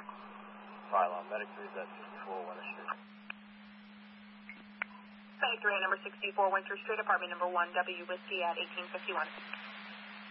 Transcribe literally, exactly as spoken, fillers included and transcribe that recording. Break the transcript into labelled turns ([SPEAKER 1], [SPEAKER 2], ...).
[SPEAKER 1] Pylon, Medic three is at sixty-four Winter Street.
[SPEAKER 2] Medic three, number sixty-four Winter Street, apartment number one, W Whiskey at eighteen fifty-one.